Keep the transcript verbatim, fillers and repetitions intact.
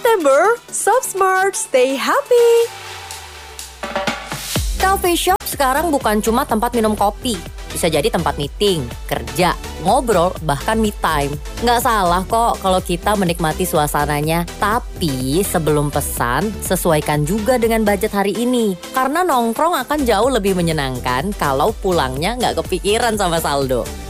September, shop smart, stay happy. Coffee shop sekarang bukan cuma tempat minum kopi. Bisa jadi tempat meeting, kerja, ngobrol, bahkan me time. Nggak salah kok kalau kita menikmati suasananya. Tapi sebelum pesan, sesuaikan juga dengan budget hari ini. Karena nongkrong akan jauh lebih menyenangkan kalau pulangnya nggak kepikiran sama saldo.